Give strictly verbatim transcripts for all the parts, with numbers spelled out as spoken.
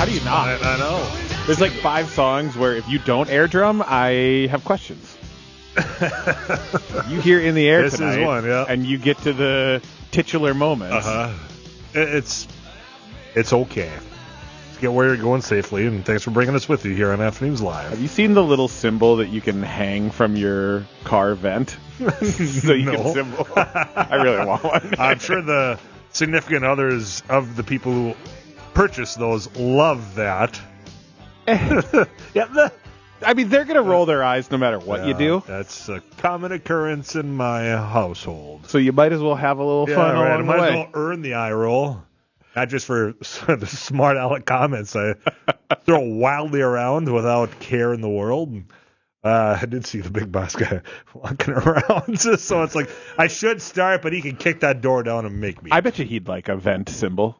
How do you not? I, I know. There's like five songs where if you don't air drum, I have questions. You hear In the Air this tonight, is one, yeah. and you get to the titular moments. Uh-huh. It's, it's okay. Let's get where you're going safely, and thanks for bringing us with you here on Afternoons Live. Have you seen the little symbol that you can hang from your car vent? So you No. can symbol. I really want one. I'm sure the significant others of the people who purchase those love that. Yeah, the, I mean, they're going to roll their eyes no matter what Yeah, you do. That's a common occurrence in my household. So you might as well have a little Yeah, fun right. I along might the as way. well earn the eye roll. Not just for the smart aleck comments I throw wildly around without care in the world. Uh, I did see the big boss guy walking around, so it's like I should start, but he can kick that door down and make me. I bet you he'd like a vent symbol.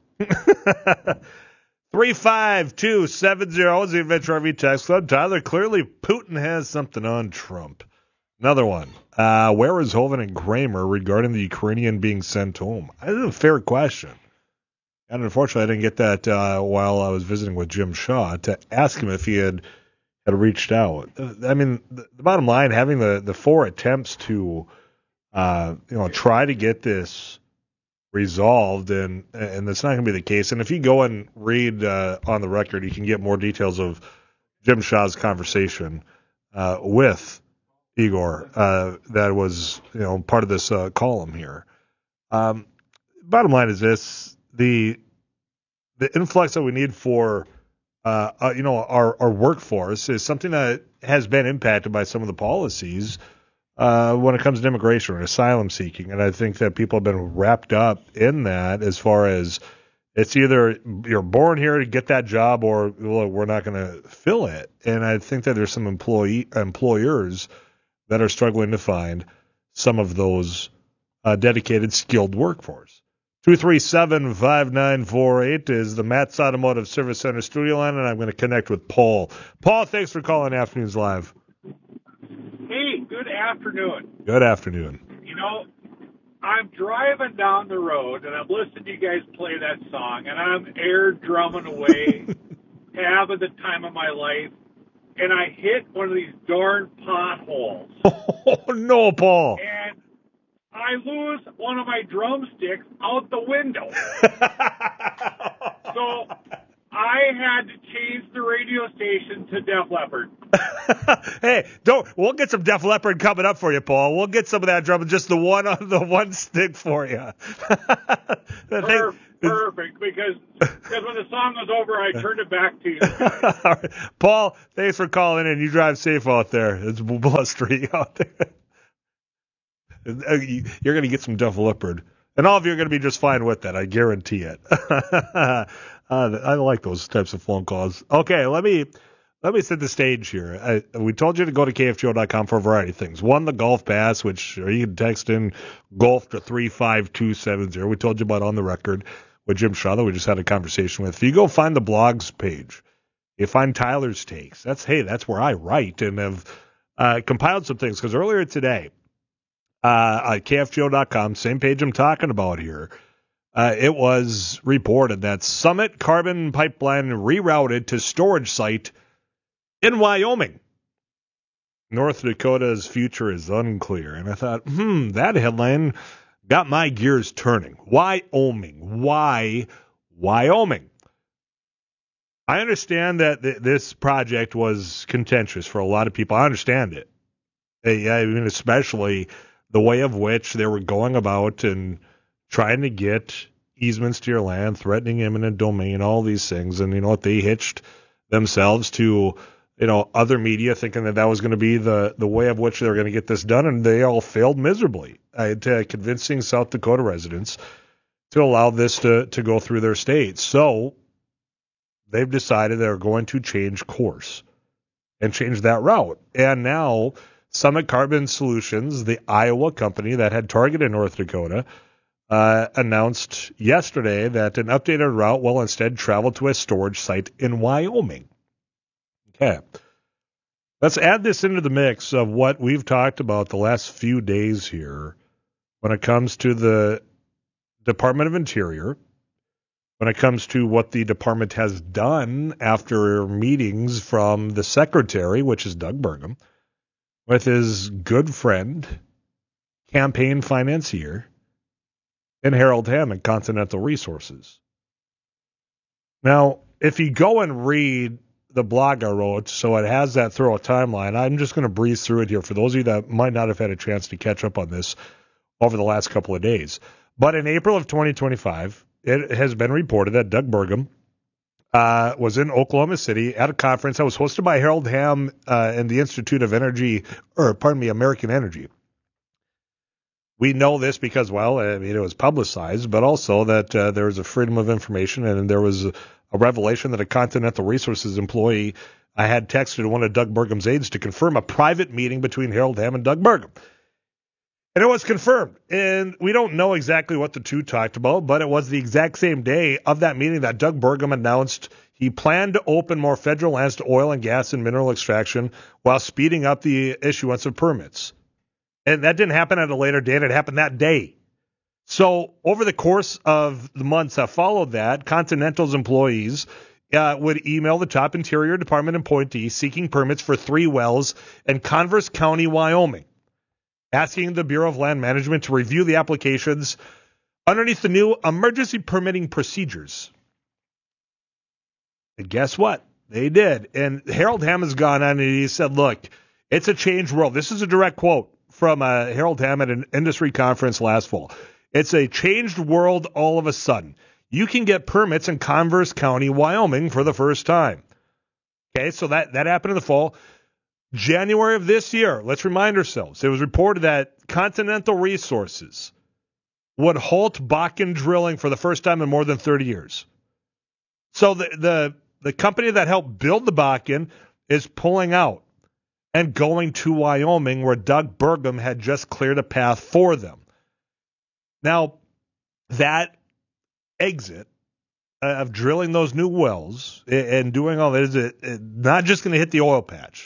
three five two seven zero is the Adventure R V Text Club. Tyler, clearly Putin has something on Trump. Another one. Uh, where is Hoven and Kramer regarding the Ukrainian being sent home? That's a fair question. And unfortunately, I didn't get that uh, while I was visiting with Jim Shaw to ask him if he had had reached out. I mean, the, the bottom line, having the, the four attempts to, uh, you know, try to get this resolved, and and that's not going to be the case. And if you go and read uh, on the record, you can get more details of Jim Shaw's conversation uh, with Igor uh, that was, you know, part of this uh, column here. Um, bottom line is this: the the influx that we need for uh, uh, you know our our workforce is something that has been impacted by some of the policies Uh, when it comes to immigration and asylum seeking. And I think that people have been wrapped up in that as far as it's either you're born here to get that job or well, we're not going to fill it. And I think that there's some employee employers that are struggling to find some of those uh, dedicated skilled workforce. two three seven, five nine four eight is the Matt's Automotive Service Center studio line, and I'm going to connect with Paul. Paul, thanks for calling Afternoons Live. Hey, good afternoon. Good afternoon. You know, I'm driving down the road, and I'm listening to you guys play that song, and I'm air drumming away, having the time of my life, and I hit one of these darn potholes. Oh, no, Paul. And I lose one of my drumsticks out the window. So I had to change the radio station to Def Leppard. Hey, don't. We'll get some Def Leppard coming up for you, Paul. We'll get some of that drum, just the one on the one stick for you. Per- perfect, because because when the song was over, I turned it back to you. All right. Paul, thanks for calling in. You drive safe out there. It's blustery out there. You're going to get some Def Leppard, and all of you are going to be just fine with that. I guarantee it. uh, I like those types of phone calls. Okay, let me. Let me set the stage here. I, we told you to go to K F G O dot com for a variety of things. One, the Golf Pass, which or you can text in golf to three five two seven zero. We told you about On the Record with Jim Shaw that we just had a conversation with. If you go find the blogs page, you find Tyler's takes. That's, hey, that's where I write and have uh, compiled some things. Because earlier today uh, at K F G O dot com, same page I'm talking about here, uh, it was reported that Summit Carbon Pipeline rerouted to storage site in Wyoming. North Dakota's future is unclear. And I thought, hmm, that headline got my gears turning. Wyoming. Why Wyoming? I understand that th- this project was contentious for a lot of people. I understand it. I mean, especially the way of which they were going about and trying to get easements to your land, threatening eminent domain, all these things. And, you know what, they hitched themselves to you know, other media thinking that that was going to be the, the way of which they were going to get this done, and they all failed miserably at uh, convincing South Dakota residents to allow this to, to go through their state. So they've decided they're going to change course and change that route. And now Summit Carbon Solutions, the Iowa company that had targeted North Dakota, uh, announced yesterday that an updated route will instead travel to a storage site in Wyoming. Okay. Let's add this into the mix of what we've talked about the last few days here when it comes to the Department of Interior, when it comes to what the department has done after meetings from the secretary, which is Doug Burgum, with his good friend, campaign financier, and Harold Hammond, Continental Resources. Now, if you go and read the blog I wrote, so it has that thorough timeline, I'm just going to breeze through it here for those of you that might not have had a chance to catch up on this over the last couple of days. But in April of twenty twenty-five, it has been reported that Doug Burgum uh, was in Oklahoma City at a conference that was hosted by Harold Hamm uh, and the Institute of Energy, or pardon me, American Energy. We know this because, well, I mean, it was publicized, but also that uh, there was a freedom of information, and there was a, a revelation that a Continental Resources employee uh, had texted one of Doug Burgum's aides to confirm a private meeting between Harold Hamm and Doug Burgum. And it was confirmed. And we don't know exactly what the two talked about, but it was the exact same day of that meeting that Doug Burgum announced he planned to open more federal lands to oil and gas and mineral extraction while speeding up the issuance of permits. And that didn't happen at a later date. It happened that day. So over the course of the months that followed that, Continental's employees uh, would email the top Interior Department appointee seeking permits for three wells in Converse County, Wyoming, asking the Bureau of Land Management to review the applications underneath the new emergency permitting procedures. And guess what? They did. And Harold Hamm has gone on and he said, look, it's a changed world. This is a direct quote from uh, Harold Hamm at an industry conference last fall. It's a changed world all of a sudden. You can get permits in Converse County, Wyoming for the first time. Okay, so that, that happened in the fall. January of this year, let's remind ourselves, it was reported that Continental Resources would halt Bakken drilling for the first time in more than thirty years. So the, the, the company that helped build the Bakken is pulling out and going to Wyoming, where Doug Burgum had just cleared a path for them. Now, that exit of drilling those new wells and doing all that is not just going to hit the oil patch.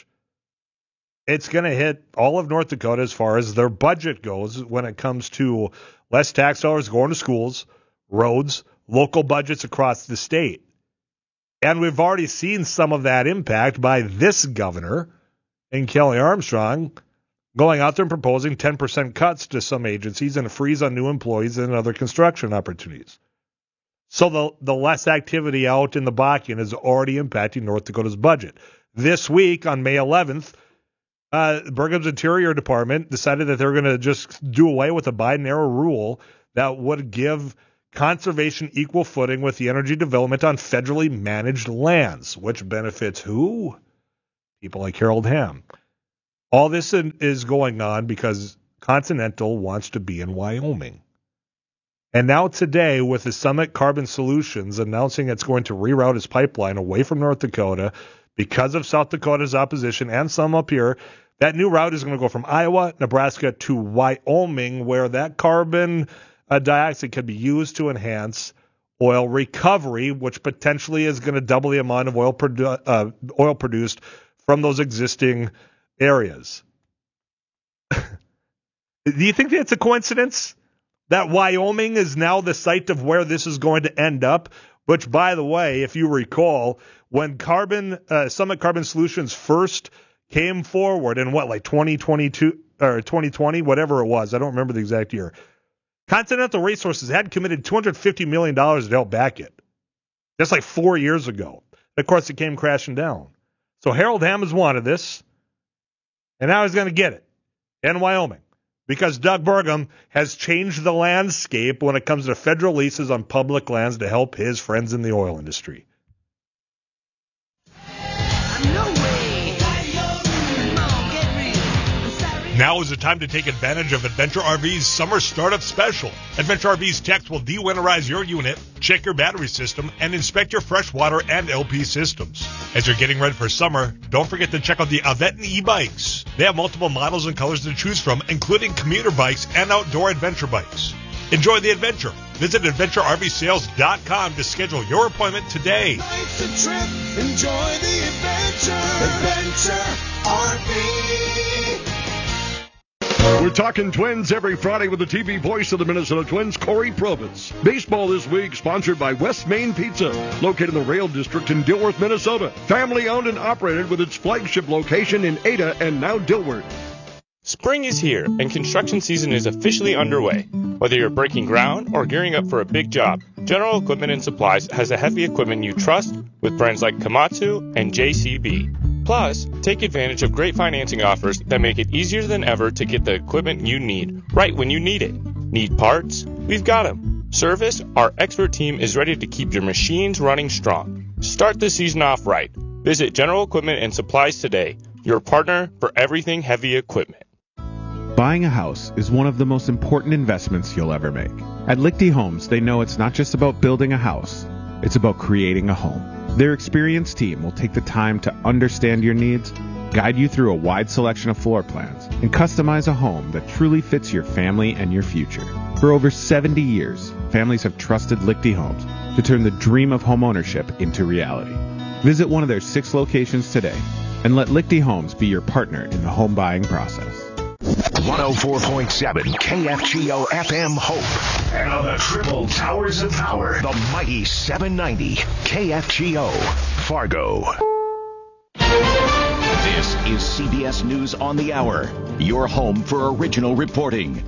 It's going to hit all of North Dakota as far as their budget goes when it comes to less tax dollars going to schools, roads, local budgets across the state. And we've already seen some of that impact by this governor and Kelly Armstrong going out there and proposing ten percent cuts to some agencies and a freeze on new employees and other construction opportunities. So the, the less activity out in the Bakken is already impacting North Dakota's budget. This week, on May eleventh, uh, Burgum's Interior Department decided that they're going to just do away with a Biden-era rule that would give conservation equal footing with the energy development on federally managed lands, which benefits who? People like Harold Hamm. All this is going on because Continental wants to be in Wyoming. And now today, with the Summit Carbon Solutions announcing it's going to reroute its pipeline away from North Dakota because of South Dakota's opposition and some up here, that new route is going to go from Iowa, Nebraska to Wyoming, where that carbon uh, dioxide can be used to enhance oil recovery, which potentially is going to double the amount of oil, produ- uh, oil produced from those existing areas. Do you think that's a coincidence that Wyoming is now the site of where this is going to end up? Which, by the way, if you recall, when Carbon uh, Summit Carbon Solutions first came forward in what, like twenty twenty-two or twenty twenty, whatever it was, I don't remember the exact year, Continental Resources had committed two hundred fifty million dollars to help back it. That's like four years ago. Of course, it came crashing down. So Harold Hamm has wanted this, and now he's going to get it in Wyoming because Doug Burgum has changed the landscape when it comes to federal leases on public lands to help his friends in the oil industry. Now is the time to take advantage of Adventure R V's summer startup special. Adventure R V's techs will de-winterize your unit, check your battery system, and inspect your freshwater and L P systems. As you're getting ready for summer, don't forget to check out the Avetton e-bikes. They have multiple models and colors to choose from, including commuter bikes and outdoor adventure bikes. Enjoy the adventure. Visit adventure r v sales dot com to schedule your appointment today. Life's a trip. Enjoy the adventure. Adventure R V. We're talking Twins every Friday with the T V voice of the Minnesota Twins, Corey Probitz. Baseball this week sponsored by West Main Pizza, located in the Rail District in Dilworth, Minnesota. Family owned and operated with its flagship location in Ada and now Dilworth. Spring is here, and construction season is officially underway. Whether you're breaking ground or gearing up for a big job, General Equipment and Supplies has the heavy equipment you trust with brands like Komatsu and J C B. Plus, take advantage of great financing offers that make it easier than ever to get the equipment you need right when you need it. Need parts? We've got them. Service? Our expert team is ready to keep your machines running strong. Start the season off right. Visit General Equipment and Supplies today, your partner for everything heavy equipment. Buying a house is one of the most important investments you'll ever make. At Lichty Homes, they know it's not just about building a house, it's about creating a home. Their experienced team will take the time to understand your needs, guide you through a wide selection of floor plans, and customize a home that truly fits your family and your future. For over seventy years, families have trusted Lichty Homes to turn the dream of homeownership into reality. Visit one of their six locations today and let Lichty Homes be your partner in the home buying process. one oh four point seven K F G O F M Hope. And on the triple towers of power, the mighty seven ninety K F G O Fargo. This is C B S News on the Hour, your home for original reporting.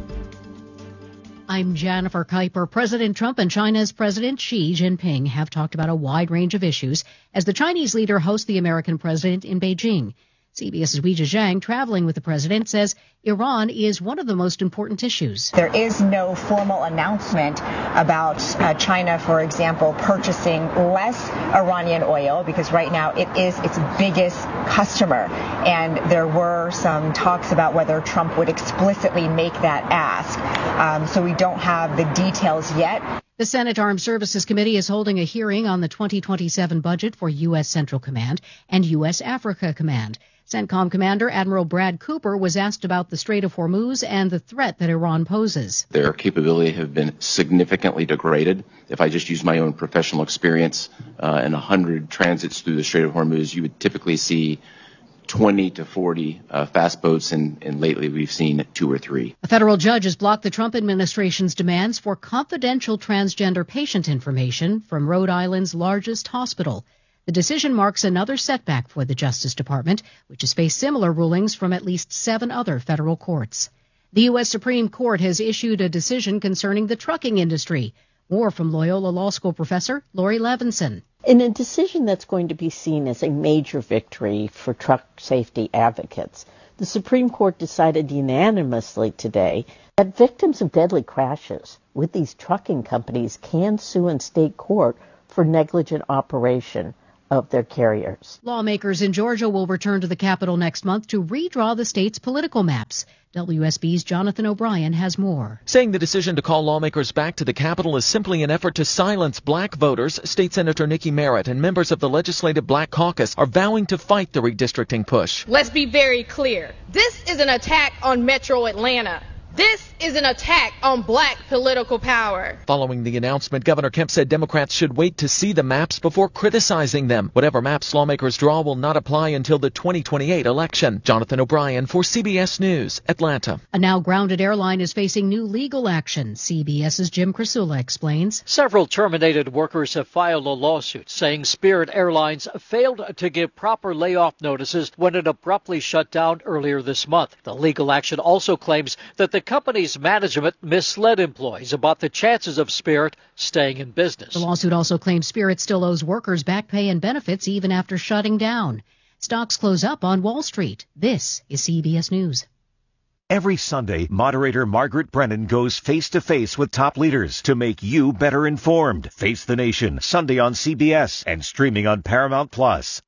I'm Jennifer Kuiper. President Trump and China's President Xi Jinping have talked about a wide range of issues as the Chinese leader hosts the American president in Beijing. CBS's Weijia Zhang, traveling with the president, says Iran is one of the most important issues. There is no formal announcement about uh, China, for example, purchasing less Iranian oil, because right now it is its biggest customer. And there were some talks about whether Trump would explicitly make that ask. Um, so we don't have the details yet. The Senate Armed Services Committee is holding a hearing on the twenty twenty-seven budget for U S. Central Command and U S. Africa Command. CENTCOM Commander Admiral Brad Cooper was asked about the Strait of Hormuz and the threat that Iran poses. Their capability have been significantly degraded. If I just use my own professional experience, uh, in one hundred transits through the Strait of Hormuz, you would typically see twenty to forty uh, fast boats, and, and lately we've seen two or three. A federal judge has blocked the Trump administration's demands for confidential transgender patient information from Rhode Island's largest hospital. The decision marks another setback for the Justice Department, which has faced similar rulings from at least seven other federal courts. The U S. Supreme Court has issued a decision concerning the trucking industry. More from Loyola Law School professor Lori Levinson. In a decision that's going to be seen as a major victory for truck safety advocates, the Supreme Court decided unanimously today that victims of deadly crashes with these trucking companies can sue in state court for negligent operation of their carriers. Lawmakers in Georgia will return to the Capitol next month to redraw the state's political maps. W S B's Jonathan O'Brien has more. Saying the decision to call lawmakers back to the Capitol is simply an effort to silence black voters, State Senator Nikki Merritt and members of the Legislative Black Caucus are vowing to fight the redistricting push. Let's be very clear. This is an attack on Metro Atlanta. This is an attack on black political power. Following the announcement, Governor Kemp said Democrats should wait to see the maps before criticizing them. Whatever maps lawmakers draw will not apply until the twenty twenty-eight election. Jonathan O'Brien for C B S News, Atlanta. A now grounded airline is facing new legal action. CBS's Jim Krasula explains. Several terminated workers have filed a lawsuit saying Spirit Airlines failed to give proper layoff notices when it abruptly shut down earlier this month. The legal action also claims that the company's management misled employees about the chances of Spirit staying in business. The lawsuit also claims Spirit still owes workers back pay and benefits even after shutting down. Stocks close up on Wall Street. This is C B S News. Every Sunday, moderator Margaret Brennan goes face-to-face with top leaders to make you better informed. Face the Nation, Sunday on C B S and streaming on Paramount Plus.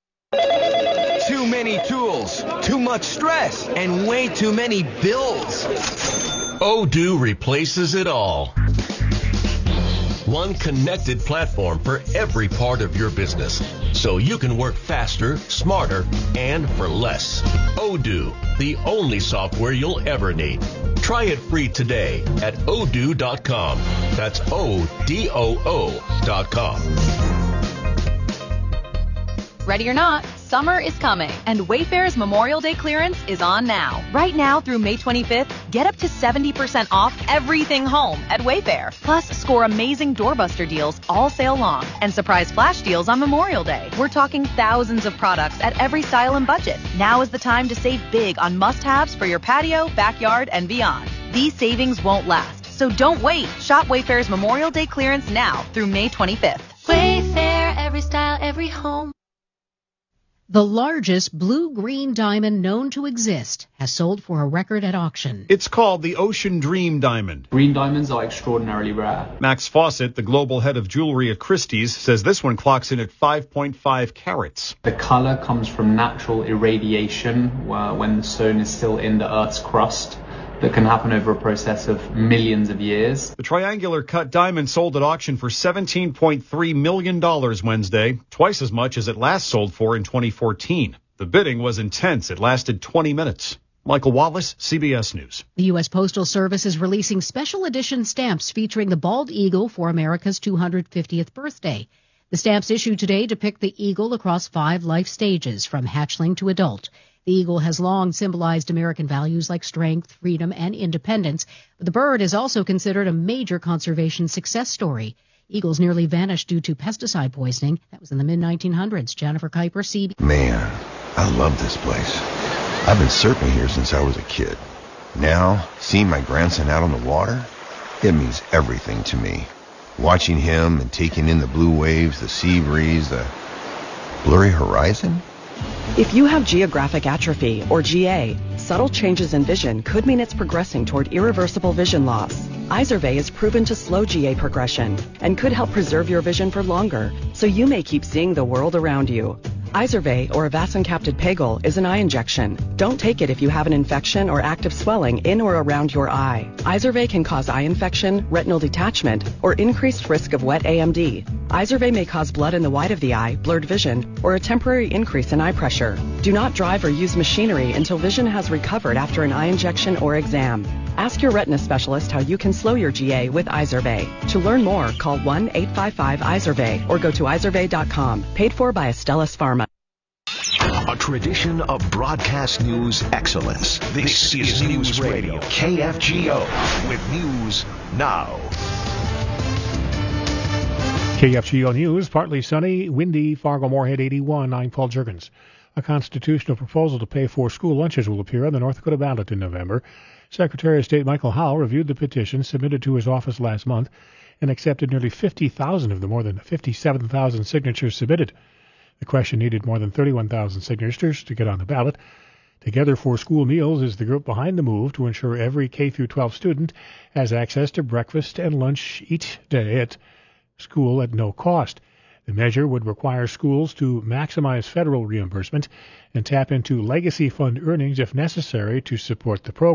Too many tools, too much stress, and way too many bills. Odoo replaces it all. One connected platform for every part of your business, so you can work faster, smarter, and for less. Odoo, the only software you'll ever need. Try it free today at odoo dot com. That's O D O O dot com. Ready or not, Summer is coming, and Wayfair's Memorial Day clearance is on now. Right now through May twenty-fifth, get up to seventy percent off everything home at Wayfair. Plus, score amazing doorbuster deals all sale long and surprise flash deals on Memorial Day. We're talking thousands of products at every style and budget. Now is the time to save big on must-haves for your patio, backyard, and beyond. These savings won't last, so don't wait. Shop Wayfair's Memorial Day clearance now through May twenty-fifth. Wayfair, every style, every home. The largest blue-green diamond known to exist has sold for a record at auction. It's called the Ocean Dream Diamond. Green diamonds are extraordinarily rare. Max Fawcett, the global head of jewelry at Christie's, says this one clocks in at five point five carats. The color comes from natural irradiation uh, when the stone is still in the Earth's crust. That can happen over a process of millions of years. The triangular cut diamond sold at auction for seventeen point three million dollars Wednesday, twice as much as it last sold for in twenty fourteen. The bidding was intense. It lasted twenty minutes. Michael Wallace, C B S News. The U S Postal Service is releasing special edition stamps featuring the bald eagle for America's two hundred fiftieth birthday. The stamps issued today depict the eagle across five life stages, from hatchling to adult. The eagle has long symbolized American values like strength, freedom, and independence, but the bird is also considered a major conservation success story. Eagles nearly vanished due to pesticide poisoning. That was in the mid nineteen hundreds. Jennifer Kuiper, C B S. Man, I love this place. I've been surfing here since I was a kid. Now, seeing my grandson out on the water, it means everything to me. Watching him and taking in the blue waves, the sea breeze, the blurry horizon. If you have geographic atrophy, or G A, subtle changes in vision could mean it's progressing toward irreversible vision loss. Izervay is proven to slow G A progression and could help preserve your vision for longer, so you may keep seeing the world around you. Izervay, or avacincaptad pegol, is an eye injection. Don't take it if you have an infection or active swelling in or around your eye. Izervay can cause eye infection, retinal detachment, or increased risk of wet A M D. Izervay may cause blood in the white of the eye, blurred vision, or a temporary increase in eye pressure. Do not drive or use machinery until vision has recovered after an eye injection or exam. Ask your retina specialist how you can slow your G A with Izervay. To learn more, call one eight five five Izervay or go to izervay dot com. Paid for by Astellas Pharma. A tradition of broadcast news excellence. This, this is News Radio, K F G O, with news now. K F G O News, partly sunny, windy, Fargo-Moorhead eighty-one. I'm Paul Juergens. A constitutional proposal to pay for school lunches will appear on the North Dakota ballot in November. Secretary of State Michael Howell reviewed the petition submitted to his office last month and accepted nearly fifty thousand of the more than fifty-seven thousand signatures submitted. The question needed more than thirty-one thousand signatures to get on the ballot. Together for School Meals is the group behind the move to ensure every K through twelve student has access to breakfast and lunch each day at school at no cost. The measure would require schools to maximize federal reimbursement and tap into legacy fund earnings if necessary to support the program.